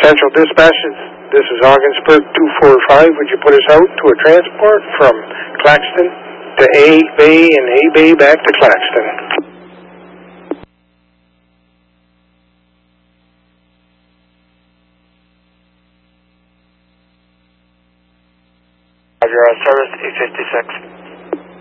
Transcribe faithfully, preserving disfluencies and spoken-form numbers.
Central Dispatch, this is Augsburg two four five. Would you put us out to a transport from Claxton to A Bay and A Bay back to Claxton? Roger, uh, service eight fifty-six.